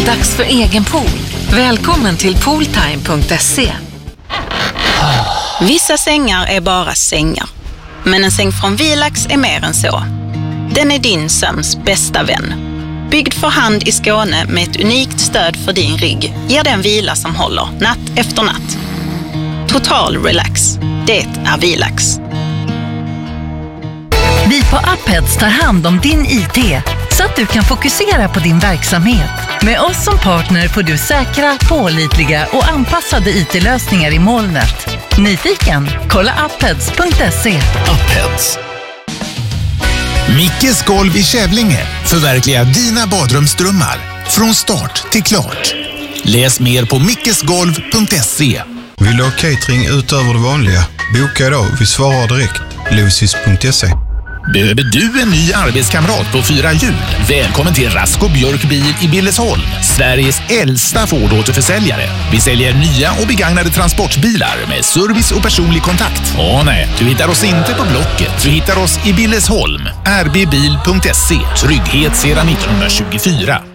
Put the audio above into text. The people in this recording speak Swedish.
Dags för egen pool. Välkommen till pooltime.se. Vissa sängar är bara sängar. Men en säng från Vilax är mer än så. Den är din sömns bästa vän. Byggd för hand i Skåne med ett unikt stöd för din rygg ger den vila som håller natt efter natt. Total relax. Det är Vilax. Vi på Upheads tar hand om din IT så att du kan fokusera på din verksamhet. Med oss som partner får du säkra, pålitliga och anpassade IT-lösningar i molnet. Nyfiken? Kolla upheads.se. Upheads. Mickes golv i Kävlinge förverkligar dina badrumsdrömmar från start till klart. Läs mer på mickesgolv.se. Vill du ha catering utöver det vanliga? Boka idag, vi svarar direkt. Lucis.se. Behöver du en ny arbetskamrat på 4 hjul? Välkommen till Rasko Björk Bil i Billesholm, Sveriges äldsta Ford-återförsäljare. Vi säljer nya och begagnade transportbilar med service och personlig kontakt. Nej, du hittar oss inte på Blocket. Du hittar oss i Billesholm. rbbil.se. Trygghet sedan 1924.